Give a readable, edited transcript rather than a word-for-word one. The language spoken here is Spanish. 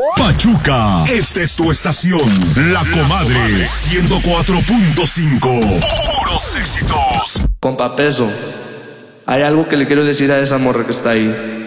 Pachuca, esta es tu estación, La Comadre 104.5. Puros éxitos. Compa Peso, hay algo que le quiero decir a esa morra que está ahí.